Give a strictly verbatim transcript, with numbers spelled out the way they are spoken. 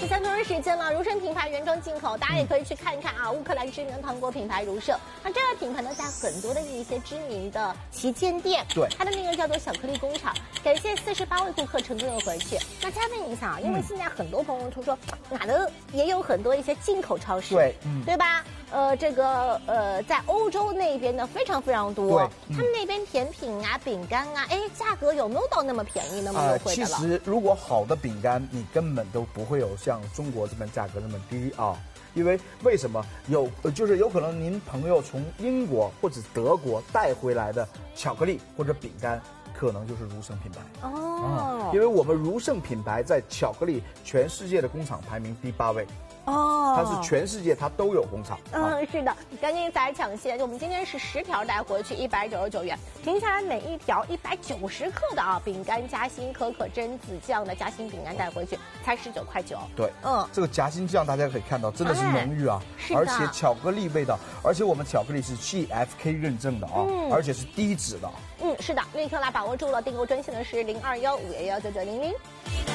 三多长时间了？如盛品牌原装进口，大家也可以去看一看啊。乌克兰知名糖果品牌如盛，那这个品牌呢，在很多的一些知名的旗舰店， 对， 它的那个叫做巧克力工厂。感谢四十八位顾客成功的回去。那再问一下啊，因为现在很多朋友都说，哪的也有很多一些进口超市， 对，嗯， 对吧？呃，这个呃，在欧洲那边呢非常非常多， 对，嗯、 他们那边甜品啊、饼干啊，哎，价格有没有到那么便宜、那么优惠的了？ 呃、其实如果好的饼干，你根本都不会有像中国这边价格那么低啊。因为为什么有就是有可能您朋友从英国或者德国带回来的巧克力或者饼干，可能就是如盛品牌哦、嗯，因为我们如盛品牌在巧克力全世界的工厂排名第八位。哦，它是全世界它都有工厂。 嗯，啊、是的，赶紧再抢先！就我们今天是十条带回去，一百九十九元，停下来每一条一百九十克的啊，饼干夹心可可榛子酱的夹心饼干带回去才十九块九。 对，嗯，这个夹心酱大家可以看到真的是浓郁啊，哎、而且巧克力味道，而且我们巧克力是 G F K 认证的啊，嗯、而且是低脂的。 嗯，是的，立刻来把握住了，订购专线的是零二幺五幺幺九九零零。